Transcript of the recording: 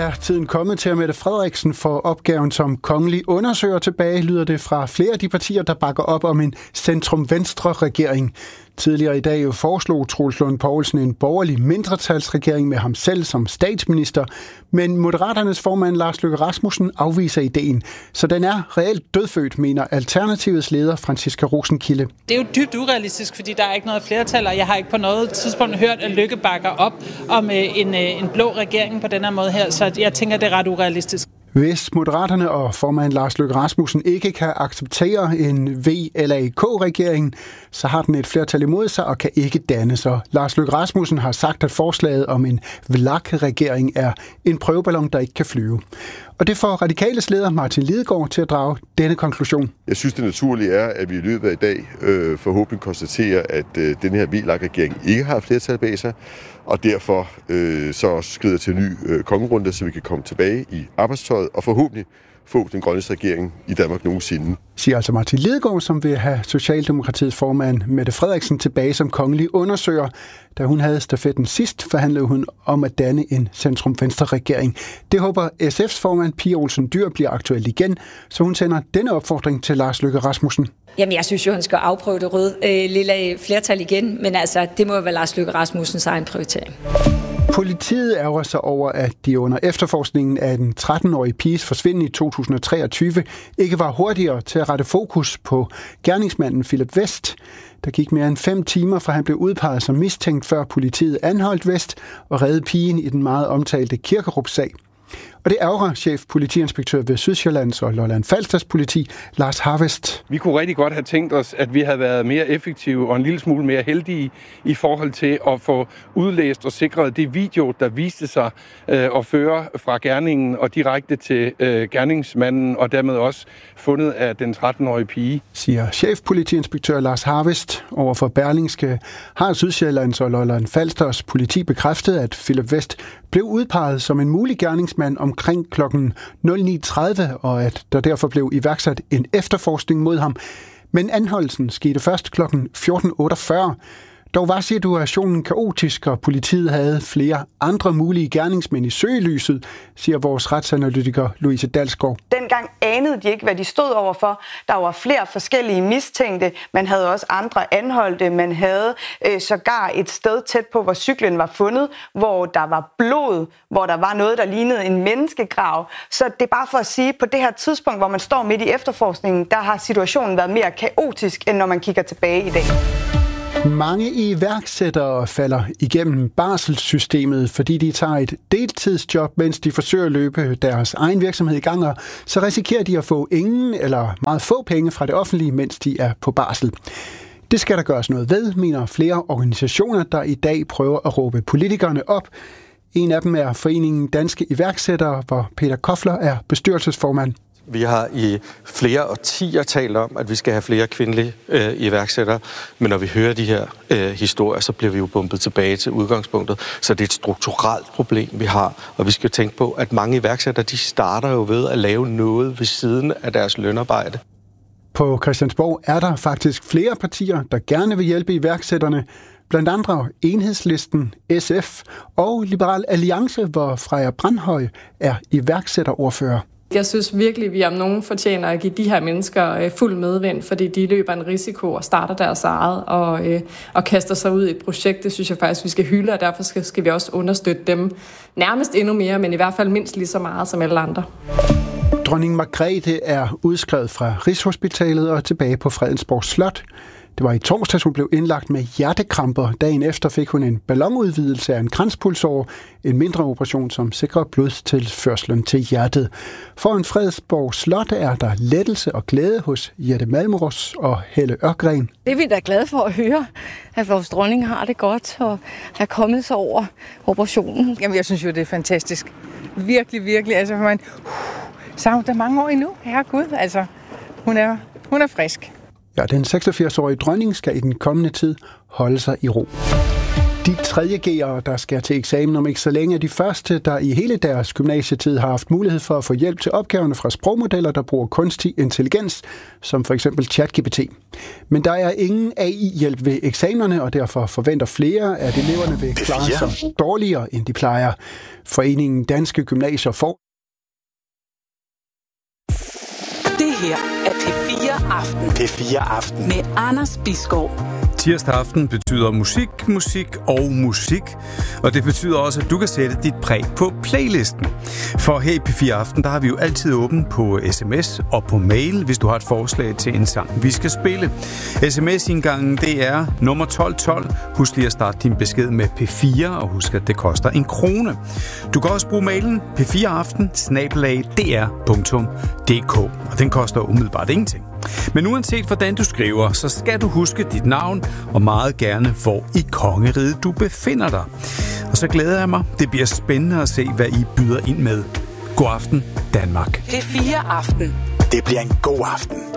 er tiden kommet til, at Mette Frederiksen får opgaven som kongelig undersøger tilbage, lyder det fra flere af de partier, der bakker op om en centrum-venstre-regering. Tidligere i dag foreslog Troels Lund Poulsen en borgerlig mindretalsregering med ham selv som statsminister, men Moderaternes formand Lars Løkke Rasmussen afviser ideen, så den er reelt dødfødt, mener Alternativets leder Franciska Rosenkilde. Det er jo dybt urealistisk, fordi der er ikke noget flertal, og jeg har ikke på noget tidspunkt hørt, at Løkke bakker op om en blå regering på den her måde her, så jeg tænker, det er ret urealistisk. Hvis Moderaterne og formand Lars Løkke Rasmussen ikke kan acceptere en VLAK-regering, så har den et flertal imod sig og kan ikke danne sig. Lars Løkke Rasmussen har sagt, at forslaget om en VLAK-regering er en prøveballon, der ikke kan flyve. Og det får Radikales leder Martin Lidegaard til at drage denne konklusion. Jeg synes, det naturlige er, at vi i løbet af i dag forhåbentlig konstaterer, at den her VLAK-regering ikke har flertal bag sig, og derfor så også skrider til en ny kongerunde, så vi kan komme tilbage i arbejdstøjet og forhåbentlig få den grønneste regering i Danmark nogensinde. Siger altså Martin Lidegaard, som vil have Socialdemokratiets formand Mette Frederiksen tilbage som kongelig undersøger. Da hun havde stafetten sidst, forhandlede hun om at danne en centrum-venstre-regering. Det håber SF's formand Pia Olsen Dyhr bliver aktuelt igen, så hun sender denne opfordring til Lars Løkke Rasmussen. Jamen, jeg synes jo, han skal afprøve det røde lille flertal igen, men altså, det må være Lars Løkke Rasmussens egen prioritering. Politiet ærger sig over, at de under efterforskningen af den 13-årige piges forsvinden i 2023 ikke var hurtigere til at rette fokus på gerningsmanden Philip West. Der gik mere end 5 timer, fra han blev udpeget som mistænkt, før politiet anholdt West og reddede pigen i den meget omtalte Kirkerup-sag. Og det ærger chef politiinspektør ved Sydsjællands og Lolland Falsters politi, Lars Harvest. Vi kunne rigtig godt have tænkt os, at vi havde været mere effektive og en lille smule mere heldige i forhold til at få udlæst og sikret det video, der viste sig at føre fra gerningen og direkte til gerningsmanden, og dermed også fundet af den 13-årige pige. Siger chef politiinspektør Lars Harvest. Overfor Berlingske har Sydsjællands og Lolland Falsters politi bekræftet, at Philip West blev udpeget som en mulig gerningsmand omkring kl. 09.30, og at der derfor blev iværksat en efterforskning mod ham. Men anholdelsen skete først kl. 14.48. Dog var situationen kaotisk, og politiet havde flere andre mulige gerningsmænd i søgelyset, siger vores retsanalytiker Louise Dalsgaard. Dengang anede de ikke, hvad de stod overfor. Der var flere forskellige mistænkte. Man havde også andre anholdte. Man havde sågar et sted tæt på, hvor cyklen var fundet, hvor der var blod, hvor der var noget, der lignede en menneskegrav. Så det er bare for at sige, på det her tidspunkt, hvor man står midt i efterforskningen, der har situationen været mere kaotisk, end når man kigger tilbage i dag. Mange iværksættere falder igennem barselssystemet, fordi de tager et deltidsjob, mens de forsøger at løbe deres egen virksomhed i gang, og så risikerer de at få ingen eller meget få penge fra det offentlige, mens de er på barsel. Det skal der gøres noget ved, mener flere organisationer, der i dag prøver at råbe politikerne op. En af dem er Foreningen Danske Iværksættere, hvor Peter Kofler er bestyrelsesformand. Vi har i flere årtier talt om, at vi skal have flere kvindelige iværksættere, men når vi hører de her historier, så bliver vi jo bumpet tilbage til udgangspunktet. Så det er et strukturelt problem, vi har, og vi skal tænke på, at mange iværksættere, de starter jo ved at lave noget ved siden af deres lønarbejde. På Christiansborg er der faktisk flere partier, der gerne vil hjælpe iværksætterne, blandt andre Enhedslisten, SF og Liberal Alliance, hvor Freja Brandhøj er iværksætterordfører. Jeg synes virkelig, at vi om nogen fortjener at give de her mennesker fuld medvind, fordi de løber en risiko og starter deres eget og kaster sig ud i et projekt. Det synes jeg faktisk, vi skal hylde, og derfor skal vi også understøtte dem nærmest endnu mere, men i hvert fald mindst lige så meget som alle andre. Dronning Margrethe er udskrevet fra Rigshospitalet og tilbage på Fredensborg Slot. Det var i torsdags, hun blev indlagt med hjertekramper. Dagen efter fik hun en ballonudvidelse af en kranspulsåre, en mindre operation, som sikrer blodstilførslen til hjertet. Foran Fredensborg Slot er der lettelse og glæde hos Jette Malmros og Helle Ørgren. Det er vi da glade for at høre, at vores dronning har det godt og er kommet sig over operationen. Jamen, jeg synes jo, det er fantastisk. Virkelig, virkelig. Altså, man så der mange år endnu. Herregud, altså, hun er frisk. Ja, den 86-årige dronning skal i den kommende tid holde sig i ro. De 3.G'ere, der skal til eksamen om ikke så længe, er de første, der i hele deres gymnasietid har haft mulighed for at få hjælp til opgaverne fra sprogmodeller, der bruger kunstig intelligens, som for eksempel ChatGPT. Men der er ingen AI-hjælp ved eksamenerne, og derfor forventer flere, at eleverne vil klare sig dårligere, end de plejer. Foreningen Danske Gymnasier får. Det her er P4 Aften. P4 Aften. Med Anders Bisgaard. Tirsdag aften betyder musik, musik og musik. Og det betyder også, at du kan sætte dit præg på playlisten. For her i P4 Aften, der har vi jo altid åben på sms og på mail, hvis du har et forslag til en sang, vi skal spille. SMS-indgangen, det er nummer 1212. Husk lige at starte din besked med P4, og husk, at det koster 1 krone. Du kan også bruge mailen p4aften@dr.dk, og den koster umiddelbart ingenting. Men uanset hvordan du skriver, så skal du huske dit navn og meget gerne, hvor i kongeriget du befinder dig. Og så glæder jeg mig. Det bliver spændende at se, hvad I byder ind med. God aften, Danmark. P4 Aften. Det bliver en god aften.